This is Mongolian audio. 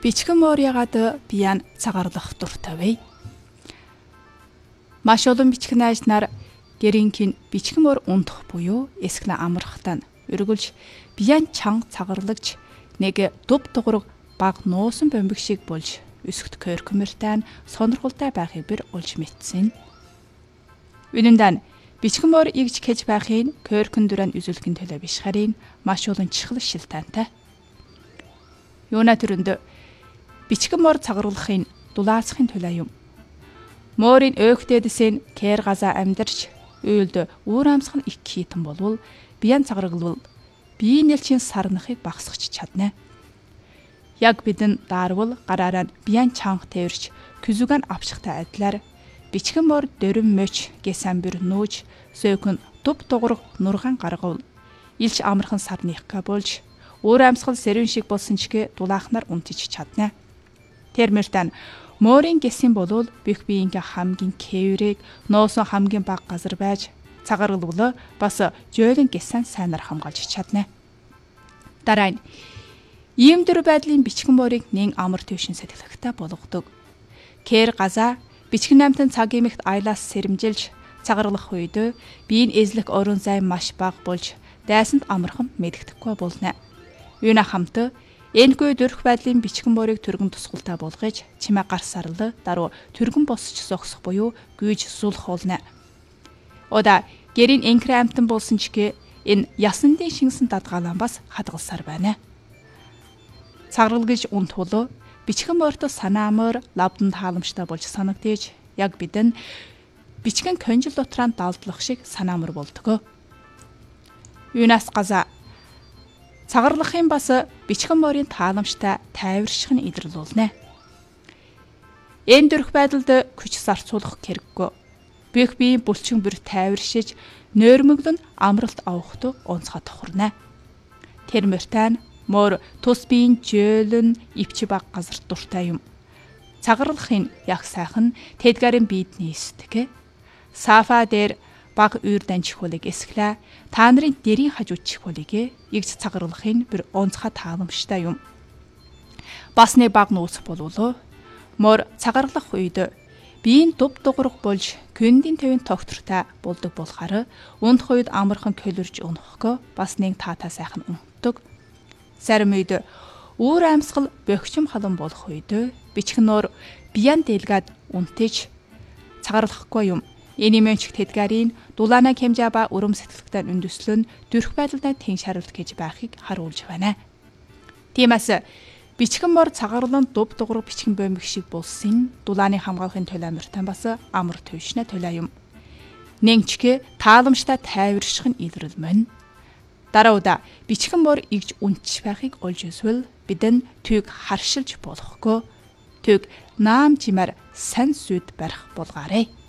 Бичгэн муур ягаад биян цагаарлах дуртай вэ? Маш олон бичгэн найзнаар гэрингийн бичгэн муур ундах буюу эсгэн амрахтаа өргөлж биян чанга цагарлагч нэг дув дугуйг баг нуусан бомбиг шиг болж өсгт körкмөртэй сонирхолтой байхыг бэр улж мэдсэн. Үнэндээ бичгэн муур игж кэж байхын körкөн дүрэн үзүүлэхин төлөө биш харин маш олон чихл шилтаантай. Юуна төрөнд бичгэн муур цагаруулахын дулаацахын төлөө юм. Морийн өөхтэйдэсийн кэр газа амьдарч үйлд үүр амсах нь их хитэн болвол биян цагаргалвал биеийн нэлчийн сарнахыг багасгах чадна. Яг бидэн даарвал гараараа биян чанга тэрч күзүгэн авчихтай адилаар бичгэн муур дөрөн мөч гэсэн бэр нүүж сөөхөн дув дугуйг нургаан гаргавал илч амархан сарныхка болж өөр амьсгал сэрүүн шиг болсон ч дулаахнаар унтиж чадна. Тэрмэртэн морийн гэсэн болвол бих биеингийн хамгийн кэврийг нуусан хамгийн бага газар байж цагаргалвал бас жөөлөн гэсэн сайнаар хамгаалж чадна. Дараа нь ийм төр байдлын бичгэн муурыг нэн амар төвшин сэтгэлхтэй болгодог. Кэр газа бичгэн намтан цаг эмэгт аялаас сэрэмжилж цагарлах үед биеийн эзлэх орон зай маш бага болж дайсанд амархан мэддэхгүй болно. Юуна хамт энэгүй дөрөх байдлын бичгэн муурыг түргэн тусгалтай болгож чимээ гар сарлаа даруй түргэн босч зогсох буюу гүйж сулах болно. Ода гэрийн энкрэ амтан болсон ч энэ ясандын шингэсэн дадгаалan бас хадгалсаар байна. Цаграл гэж унтвол бичгэн муурт санаамаар лавдан тааламжтай болж санагдаж яг бидэн бичгэн конжил дотрaan далдлах шиг санаамар болдог. Юунаас газа цагарлахын бас бичгэн муурын тааламжтай тайварших нь илэрлүүлнэ. Энэ дөрөх байдалд хүч зарцуулах хэрэггүй. Бих биеийн булчин бүр тайваршиж нөөрмөглөн амралт авахт онцгой тохорно. Тэрмэртэн муур тус биеийн жөөлөн ивч баг газар дуртай юм. Цагарлахын яг сайхан тэдгарын биедний эсдэг. Сафа дээр баг үйр данчихуулыг эсглээ. Та нарын дэрийн хажууд чихүүлийг игж цагарлахын бір онцгой тааламжтай юм. Басны баг нууц болвол муур цагарлах үед биеийн дув дугуйг болж көндийн төвийн тогтвортой болдог болохоор ундах үед амархан көлөрж унахгүй бас нэг таатай сайхан унтдаг. Зарим үед өөр амьсгал бохичм халан болох үед бичгэн муур биян дэлгээд унтаж цагарлахгүй юм. Энэ мөнч тэдгарын дулаана хэмжээ өрөм сэтгэлтэй өндөслөн дөрөх байдалтай тэнх харуулт гэж байхыг харуулж байна. Тиймээс бичгэн муур цагарлан дув дугуйг бичгэн бомбиг шиг болсон дулааны хамгаалахын төлөө амартай бас амар төвшнө төлөө юм. Нэгчгэ тааламжтай тайварших нь илрэл мөн. Дарауда бичгэн муур игж унтж байхыг олж эсвэл бидэн түйг харшилж болохгүй. Түйг наам чимээр сан сүд барих болгоорой.